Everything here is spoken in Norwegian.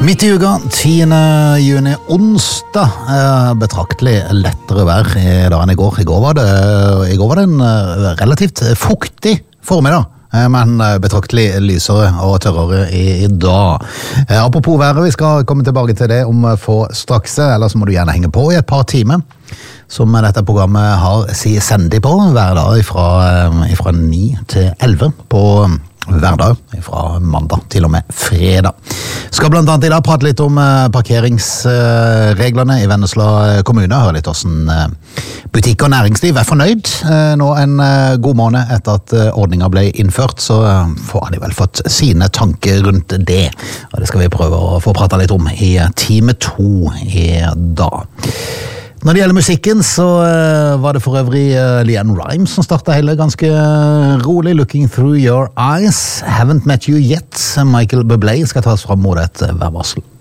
Midt i uka, 10. juni, onsdag, betraktelig lettere vær da enn i går. I går var det en relativt fuktig formiddag, men betraktelig lysere og tørrere i dag. Apropos været, vi skal komme tilbake til det om få straks, eller så må du gjerne henge på i et par timer, som dette programmet har sendig på hver dag fra 9 til 11 på hver dag, fra mandag til og med fredag. Skal blant annet i dag prate litt om parkeringsreglene i Vennesla kommune, høre litt hvordan butikk og næringsliv er fornøyd. Nå en god måned etter at ordningen ble innført, så får de vel fått sine tanker rundt det. Og det skal vi prøve å få prate litt om i time 2 i dag. Når det gjelder musikken, så var det for øvrig Leanne Rimes som startet hele ganske rolig. Looking Through Your Eyes, Haven't Met You Yet. Michael Bublé skal tas fram mot et værvarsel.